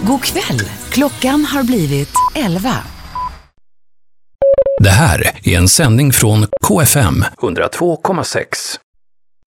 God kväll. Klockan har blivit 11. Det här är en sändning från KFM 102,6.